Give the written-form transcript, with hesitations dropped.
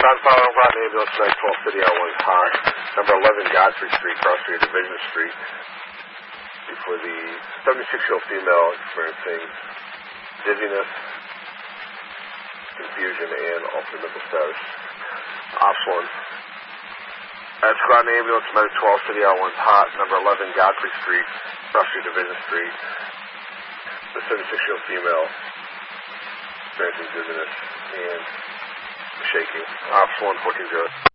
John Fowler, Groton Ambulance, 912 City L1 hot. Number 11 Godfrey Street, cross street Division Street. For the 76-year-old female experiencing dizziness, confusion, and altered mental status. Ops 1. That's Groton Ambulance, 912 City L1 hot. Number 11 Godfrey Street, cross street Division Street. The 76-year-old female experiencing dizziness and shaking. Ops 1, 14-0.